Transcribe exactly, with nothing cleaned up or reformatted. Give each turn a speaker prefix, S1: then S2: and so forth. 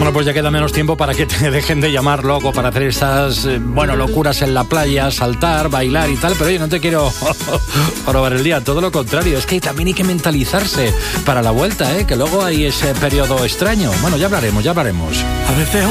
S1: Bueno, pues ya queda menos tiempo para que te dejen de llamar loco para hacer estas, eh, bueno, locuras en la playa, saltar, bailar y tal, pero oye, no te quiero robar el día, todo lo contrario, es que también hay que mentalizarse para la vuelta, ¿eh? Que luego hay ese periodo extraño. Bueno, ya hablaremos, ya hablaremos.
S2: A veces